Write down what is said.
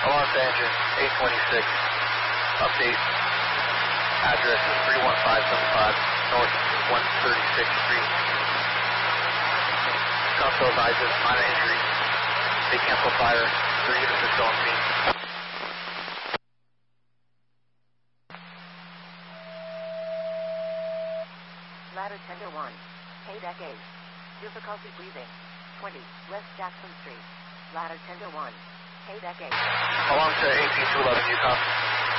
Alarm to engine 826. Update. Address is 31575 North 136th Street. Console advises minor injury. They cancel fire. 3 units are still on scene. Ladder tender 1. Paydeck 8. Difficulty breathing. 20 West Jackson Street. Ladder tender 1. Paydeck 8. Along to 18211 Yukon.